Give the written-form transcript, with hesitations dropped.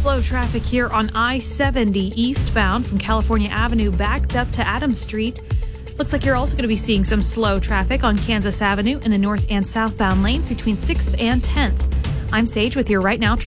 slow traffic here on I-70 eastbound from California Avenue backed up to Adams Street. Looks like you're also going to be seeing some slow traffic on Kansas Avenue in the north and southbound lanes between 6th and 10th. I'm Sage with your Right Now